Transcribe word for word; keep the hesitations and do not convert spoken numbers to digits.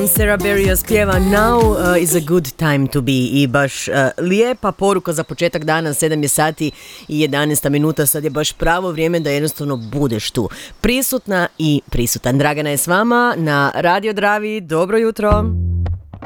Sarah Berrios pjeva Now uh, is a good time to be i baš uh, lijepa poruka za početak dana, sedam je sati i jedanaesta minuta, sad je baš pravo vrijeme da jednostavno budeš tu prisutna i prisutan. Dragana je s vama na Radio Dravi, dobro jutro.